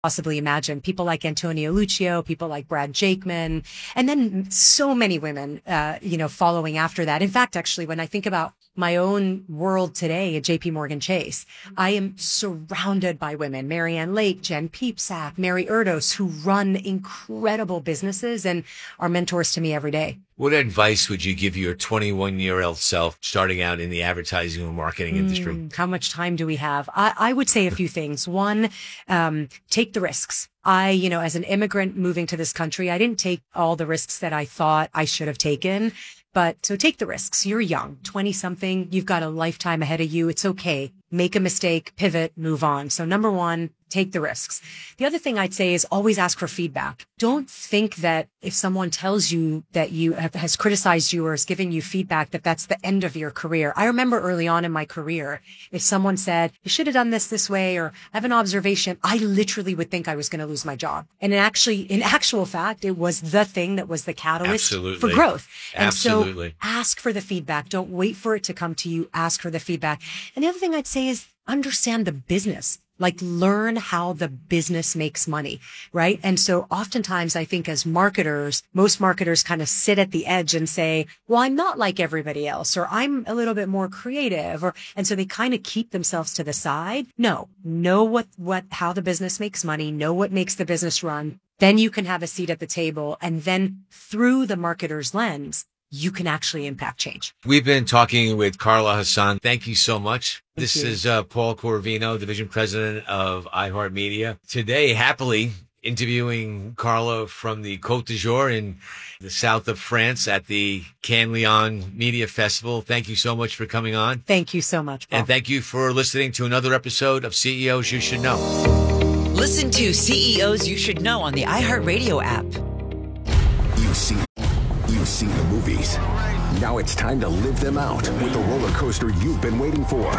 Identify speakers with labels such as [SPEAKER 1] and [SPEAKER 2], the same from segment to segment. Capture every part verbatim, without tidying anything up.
[SPEAKER 1] possibly imagine. People like Antonio Lucio, people like Brad Jakeman, and then so many women, uh, you know, following after that. In fact, actually, when I think about my own world today at J P Morgan Chase, I am surrounded by women, Marianne Lake, Jen Peepsack, Mary Erdos, who run incredible businesses and are mentors to me every day.
[SPEAKER 2] What advice would you give your twenty-one-year-old self starting out in the advertising and marketing industry?
[SPEAKER 1] Mm, how much time do we have? I, I would say a few things. One, um, take the risks. I, you know, as an immigrant moving to this country, I didn't take all the risks that I thought I should have taken. But so take the risks. You're young, twenty something. You've got a lifetime ahead of you. It's okay. Make a mistake, pivot, move on. So number one, take the risks. The other thing I'd say is always ask for feedback. Don't think that if someone tells you that you have, has criticized you or is giving you feedback, that that's the end of your career. I remember early on in my career, if someone said, you should have done this this way, or I have an observation, I literally would think I was going to lose my job. And in actually, in actual fact, it was the thing that was the catalyst
[SPEAKER 2] Absolutely.
[SPEAKER 1] for growth. And
[SPEAKER 2] Absolutely.
[SPEAKER 1] so ask for the feedback. Don't wait for it to come to you. Ask for the feedback. And the other thing I'd say is understand the business. Like learn how the business makes money, right? And so oftentimes I think as marketers, most marketers kind of sit at the edge and say, well, I'm not like everybody else, or I'm a little bit more creative, or, and so they kind of keep themselves to the side. No, know what, what, how the business makes money, know what makes the business run. Then you can have a seat at the table. And then through the marketer's lens, you can actually impact change.
[SPEAKER 2] We've been talking with Carla Hassan. Thank you so much.
[SPEAKER 1] Thank
[SPEAKER 2] this
[SPEAKER 1] you.
[SPEAKER 2] is uh, Paul Corvino, Division President of iHeartMedia. Today, happily interviewing Carla from the Côte d'Azur in the south of France at the Cannes Lion Media Festival. Thank you so much for coming on.
[SPEAKER 1] Thank you so much, Paul.
[SPEAKER 2] And thank you for listening to another episode of C E Os You Should Know.
[SPEAKER 3] Listen to C E Os You Should Know on the iHeartRadio app.
[SPEAKER 4] You see, you see the movies. Now it's time to live them out with the roller coaster you've been waiting for.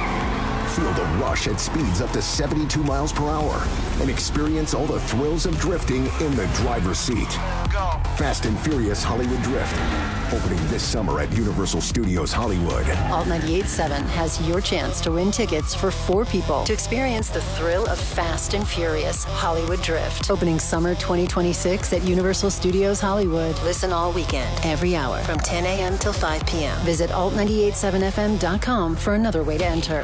[SPEAKER 4] Feel the rush at speeds up to seventy-two miles per hour and experience all the thrills of drifting in the driver's seat. Fast and Furious Hollywood Drift, opening this summer at Universal Studios Hollywood.
[SPEAKER 5] Alt ninety-eight point seven has your chance to win tickets for four people to experience the thrill of Fast and Furious Hollywood Drift, opening summer twenty twenty-six at Universal Studios Hollywood. Listen all weekend, every hour from ten a.m. till five p.m. Visit alt ninety-eight point seven f m dot com for another way to enter.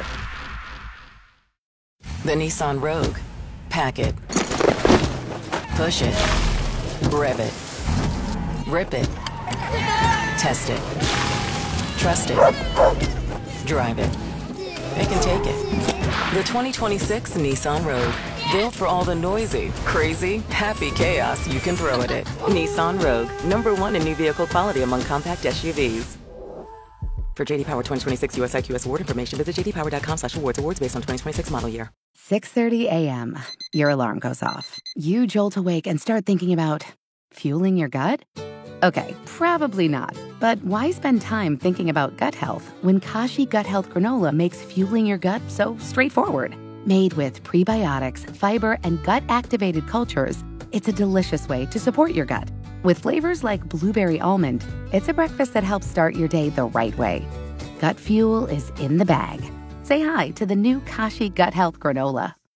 [SPEAKER 6] The Nissan Rogue. Pack it. Push it. Rev it. Rip it. Test it. Trust it. Drive it. It can take it. The twenty twenty-six Nissan Rogue. Built for all the noisy, crazy, happy chaos you can throw at it. Nissan Rogue. Number one in new vehicle quality among compact S U Vs. For J D Power twenty twenty-six U S I Q S award information, visit j d power dot com slash awards. Awards based on twenty twenty-six model year.
[SPEAKER 7] six thirty a.m. Your alarm goes off. You jolt awake and start thinking about fueling your gut? Okay, probably not. But why spend time thinking about gut health when Kashi Gut Health Granola makes fueling your gut so straightforward? Made with prebiotics, fiber, and gut-activated cultures, it's a delicious way to support your gut. With flavors like blueberry almond, it's a breakfast that helps start your day the right way. Gut fuel is in the bag. Say hi to the new Kashi Gut Health Granola.